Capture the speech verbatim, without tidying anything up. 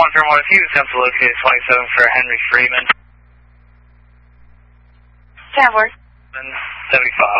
One from one, if you attempt to locate twenty-seven for Henry Freeman. Tabor. seventy-five.